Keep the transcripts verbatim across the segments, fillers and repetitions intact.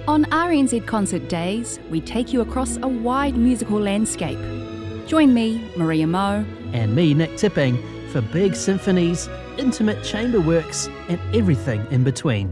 On R N Z Concert Days, we take you across a wide musical landscape. Join me, Maria Moe, and me, Nick Tipping, for big symphonies, intimate chamber works, and everything in between.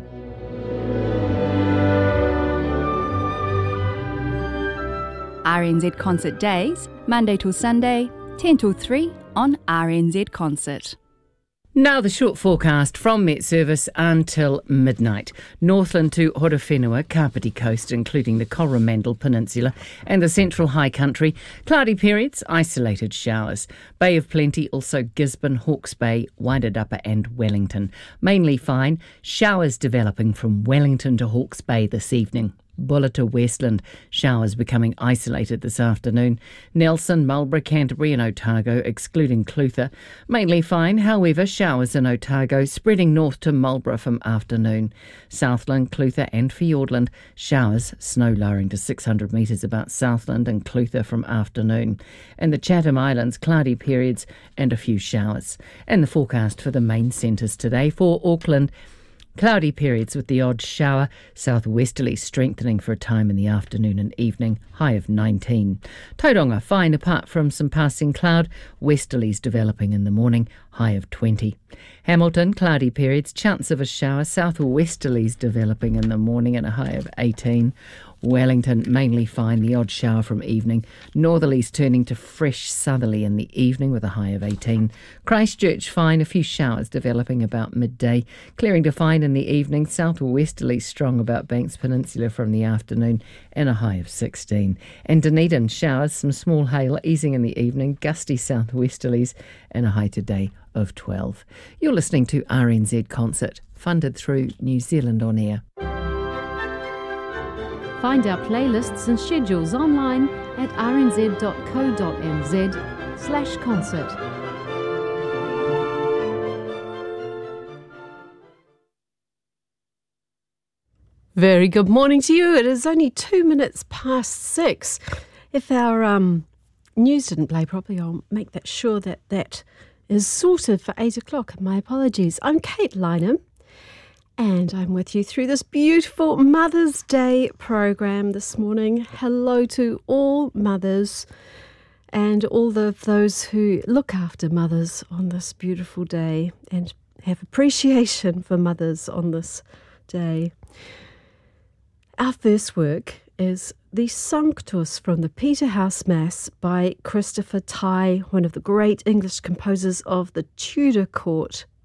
R N Z Concert Days, Monday till Sunday, ten till three on R N Z Concert. Now the short forecast from Met Service until midnight. Northland to Horowhenua, Kapiti Coast, including the Coromandel Peninsula and the Central High Country. Cloudy periods, isolated showers. Bay of Plenty, also Gisborne, Hawke's Bay, Wairarapa and Wellington. Mainly fine. Showers developing from Wellington to Hawke's Bay this evening. Bulla to Westland, showers becoming isolated this afternoon. Nelson, Marlborough, Canterbury and Otago, excluding Clutha. Mainly fine, however, showers in Otago, spreading north to Marlborough from afternoon. Southland, Clutha and Fiordland, showers, snow lowering to six hundred metres about Southland and Clutha from afternoon. And the Chatham Islands, cloudy periods and a few showers. And the forecast for the main centres today for Auckland. Cloudy periods with the odd shower, southwesterly strengthening for a time in the afternoon and evening, high of nineteen. Tauranga fine apart from some passing cloud, westerlies developing in the morning, high of twenty. Hamilton, cloudy periods, chance of a shower, southwesterlies developing in the morning and a high of eighteen. Wellington, mainly fine, the odd shower from evening. Northerlies turning to fresh southerly in the evening with a high of eighteen. Christchurch, fine, a few showers developing about midday. Clearing to fine in the evening. Southwesterlies strong about Banks Peninsula from the afternoon and a high of sixteen. And Dunedin, showers, some small hail easing in the evening. Gusty southwesterlies and a high today of twelve. You're listening to R N Z Concert, funded through New Zealand On Air. Find our playlists and schedules online at rnz.co.nz slash concert. Very good morning to you. It is only two minutes past six. If our um, news didn't play properly, I'll make that sure that that is sorted for eight o'clock. My apologies. I'm Kate Lynham. And I'm with you through this beautiful Mother's Day program this morning. Hello to all mothers and all of those who look after mothers on this beautiful day and have appreciation for mothers on this day. Our first work is the Sanctus from the Peterhouse Mass by Christopher Tye, one of the great English composers of the Tudor court